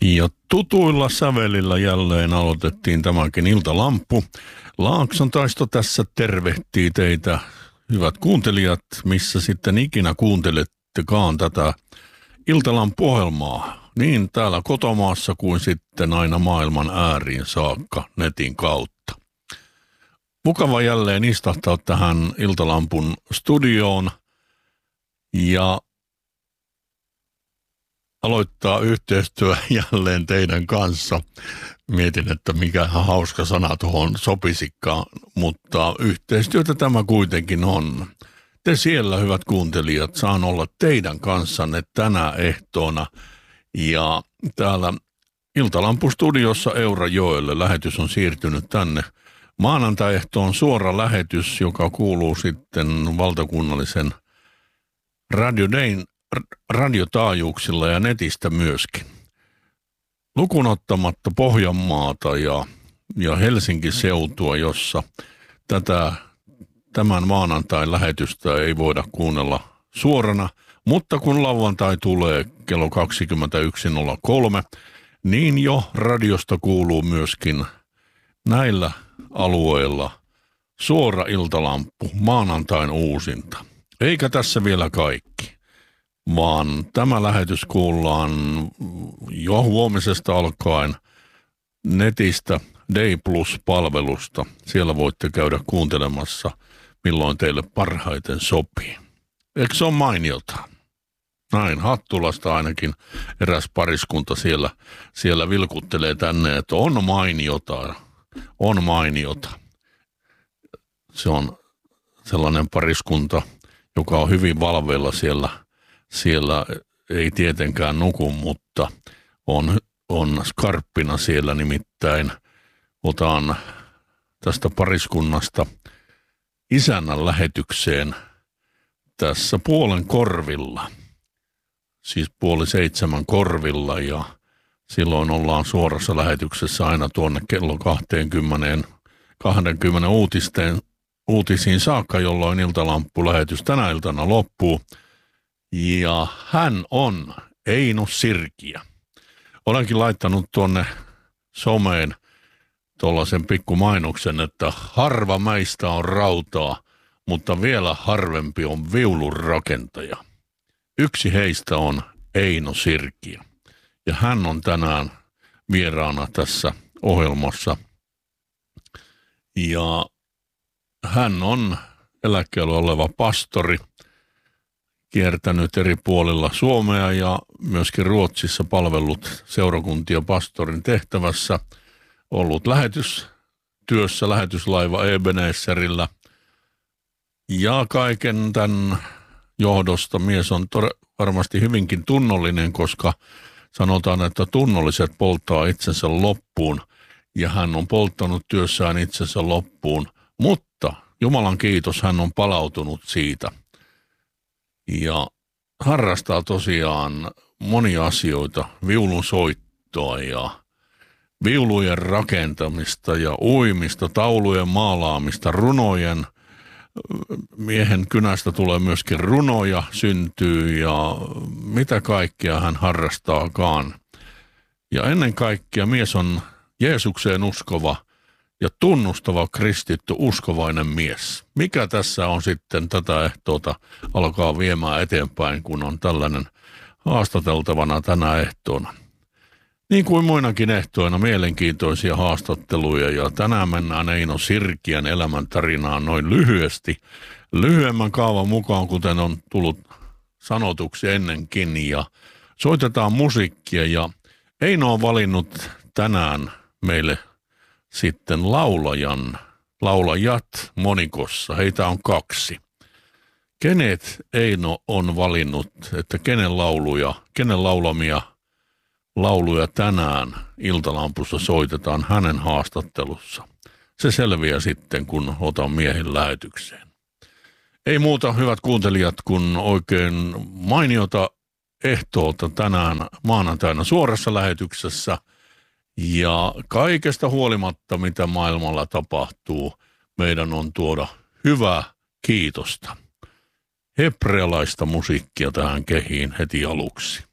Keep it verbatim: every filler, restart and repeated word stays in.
Ja tutuilla sävelillä jälleen aloitettiin tämäkin iltalamppu. Laakson Taisto tässä tervehtii teitä, hyvät kuuntelijat, missä sitten ikinä kuuntelettekaan tätä iltalampuohjelmaa. Niin täällä kotomaassa kuin sitten aina maailman ääriin saakka netin kautta. Mukava jälleen istahtaa tähän iltalampun studioon ja aloittaa yhteistyö jälleen teidän kanssa. Mietin, että mikä hauska sana tuohon sopisikaan, mutta yhteistyötä tämä kuitenkin on. Te siellä, hyvät kuuntelijat, saan olla teidän kanssanne tänä ehtoona. Ja täällä Iltalampu-studiossa Eurajoelle lähetys on siirtynyt tänne. Maanantai-ehto on suora lähetys, joka kuuluu sitten valtakunnallisen Radio Dayn radiotaajuuksilla ja netistä myöskin. Lukuun ottamatta Pohjanmaata ja, ja Helsingin seutua, jossa tätä, tämän maanantain lähetystä ei voida kuunnella suorana, mutta kun lauantai tulee kello kaksikymmentäyksi nolla kolme, niin jo radiosta kuuluu myöskin näillä alueilla suora iltalamppu, maanantain uusinta. Eikä tässä vielä kaikki, vaan tämä lähetys kuullaan jo huomisesta alkaen netistä Day Plus-palvelusta. Siellä voitte käydä kuuntelemassa, milloin teille parhaiten sopii. Eikö se ole mainiota? Näin, Hattulasta ainakin eräs pariskunta siellä, siellä vilkuttelee tänne, että on mainiota, on mainiota. Se on sellainen pariskunta, joka on hyvin valveilla siellä. Siellä ei tietenkään nuku, mutta on, on skarppina siellä, nimittäin otan tästä pariskunnasta isännän lähetykseen tässä puolen korvilla, siis puoli seitsemän korvilla, ja silloin ollaan suorassa lähetyksessä aina tuonne kello kaksikymmentä, kaksikymmentä uutisten, uutisiin saakka, jolloin iltalamppulähetys tänä iltana loppuu. Ja hän on Eino Sirkiä. Olenkin laittanut tuonne someen tuollaisen pikkumainoksen, että harva meistä on rautaa, mutta vielä harvempi on viulun rakentaja. Yksi heistä on Eino Sirkiä. Ja hän on tänään vieraana tässä ohjelmassa. Ja hän on eläkkeellä oleva pastori, kiertänyt eri puolilla Suomea ja myöskin Ruotsissa palvellut seurakuntia pastorin tehtävässä, ollut lähetystyössä lähetyslaiva Ebenezerillä, ja kaiken tämän johdosta mies on tor- varmasti hyvinkin tunnollinen, koska sanotaan, että tunnolliset polttaa itsensä loppuun, ja hän on polttanut työssään itsensä loppuun, mutta Jumalan kiitos, hän on palautunut siitä. Ja harrastaa tosiaan monia asioita, viulun soittoa ja viulujen rakentamista ja uimista, taulujen maalaamista, runojen. Miehen kynästä tulee myöskin runoja, syntyy ja mitä kaikkea hän harrastaakaan. Ja ennen kaikkea mies on Jeesukseen uskova ja tunnustava kristitty uskovainen mies. Mikä tässä on sitten tätä ehtoota alkaa viemään eteenpäin, kun on tällainen haastateltavana tänä ehtoona? Niin kuin muinakin ehtoina mielenkiintoisia haastatteluja, ja tänään mennään Eino Sirkiän elämäntarinaan noin lyhyesti. Lyhyemmän kaavan mukaan, kuten on tullut sanotuksi ennenkin, ja soitetaan musiikkia, ja Eino on valinnut tänään meille sitten laulajan, laulajat monikossa, heitä on kaksi. Kenet Eino on valinnut, että kenen lauluja, kenen laulamia lauluja tänään iltalampussa soitetaan hänen haastattelussa. Se selviää sitten, kun otan miehen lähetykseen. Ei muuta, hyvät kuuntelijat, kun oikein mainiota ehtoota tänään maanantaina suorassa lähetyksessä. Ja kaikesta huolimatta, mitä maailmalla tapahtuu, meidän on tuoda hyvää kiitosta. Hebrealaista musiikkia tähän kehiin heti aluksi.